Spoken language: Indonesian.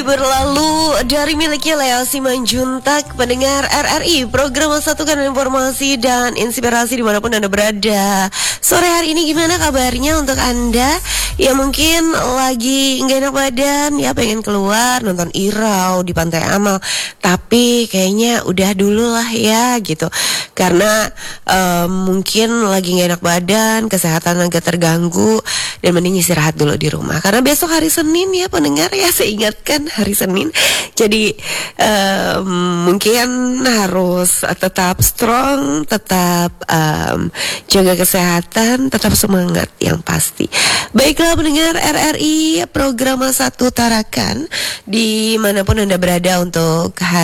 Berlalu dari miliknya Lea Simanjuntak, pendengar RRI, program Satukan Informasi dan Inspirasi dimanapun Anda berada. Sore hari ini gimana kabarnya untuk Anda yang mungkin lagi nggak enak badan, ya pengen keluar nonton Irau di Pantai Amal, tapi kayaknya udah dulu lah ya gitu, karena mungkin lagi nggak enak badan, kesehatan agak terganggu, dan mending istirahat dulu di rumah karena besok hari Senin ya pendengar ya, saya ingatkan hari Senin. Jadi mungkin harus tetap strong, tetap jaga kesehatan, tetap semangat yang pasti. Baiklah pendengar RRI, program Satu Tarakan dimanapun Anda berada untuk hari